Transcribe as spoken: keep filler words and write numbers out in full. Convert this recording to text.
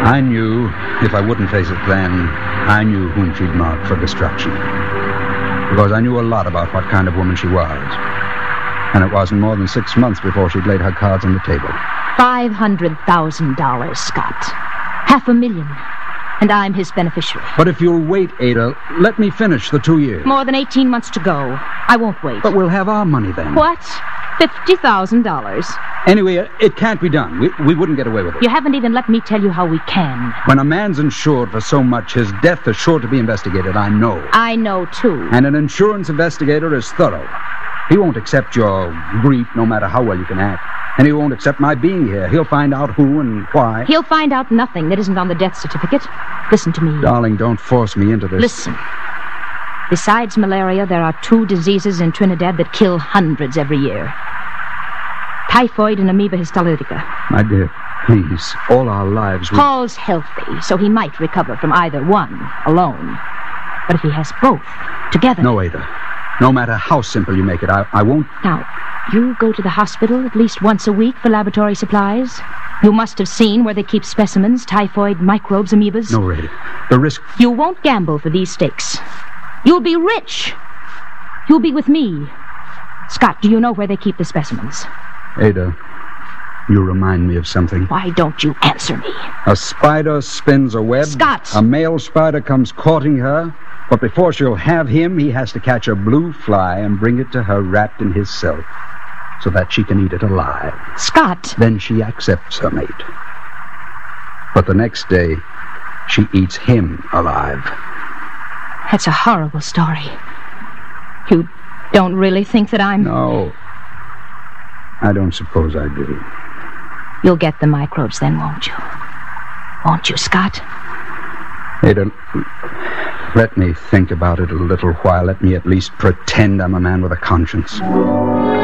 I knew, if I wouldn't face it then, I knew whom she'd marked for destruction. Because I knew a lot about what kind of woman she was. And it wasn't more than six months before she'd laid her cards on the table. Five hundred thousand dollars, Scott. Half a million. And I'm his beneficiary. But if you'll wait, Ada, let me finish the two years. More than eighteen months to go. I won't wait. But we'll have our money then. What? Fifty thousand dollars. Anyway, it can't be done. We, we wouldn't get away with it. You haven't even let me tell you how we can. When a man's insured for so much, his death is sure to be investigated. I know. I know, too. And an insurance investigator is thorough. He won't accept your grief no matter how well you can act. And he won't accept my being here. He'll find out who and why. He'll find out nothing that isn't on the death certificate. Listen to me. Darling, don't force me into this. Listen. Besides malaria, there are two diseases in Trinidad that kill hundreds every year. Typhoid and amoeba histolytica. My dear, please, all our lives we... Paul's healthy, so he might recover from either one alone. But if he has both together... No, Ada. No matter how simple you make it, I, I won't... Now, you go to the hospital at least once a week for laboratory supplies. You must have seen where they keep specimens, typhoid, microbes, amoebas. No, Ada. The risk... You won't gamble for these stakes. You'll be rich. You'll be with me. Scott, do you know where they keep the specimens? Ada, you remind me of something. Why don't you answer me? A spider spins a web. Scott! A male spider comes courting her, but before she'll have him, he has to catch a blue fly and bring it to her wrapped in his silk so that she can eat it alive. Scott! Then she accepts her mate. But the next day, she eats him alive. That's a horrible story. You don't really think that I'm... No. I don't suppose I do. You'll get the microbes then, won't you? Won't you, Scott? Ada, let me think about it a little while. Let me at least pretend I'm a man with a conscience.